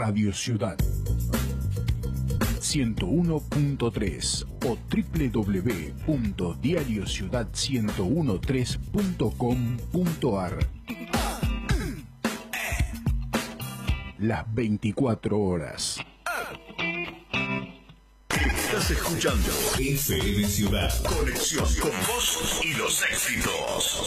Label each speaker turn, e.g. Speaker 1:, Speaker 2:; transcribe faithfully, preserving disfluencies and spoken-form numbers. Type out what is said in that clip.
Speaker 1: Radio Ciudad ciento uno punto tres o doble u doble u doble u punto diario ciudad ciento trece punto com punto ar. Las veinticuatro horas.
Speaker 2: Estás escuchando F M Ciudad. Conexión con vos y los éxitos.